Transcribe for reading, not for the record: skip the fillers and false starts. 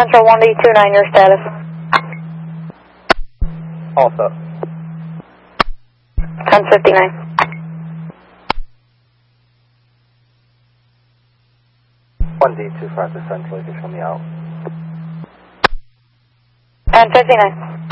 Central 1D29, your status. Also. 1059. 1D25 to Central, you can show me out. 1059.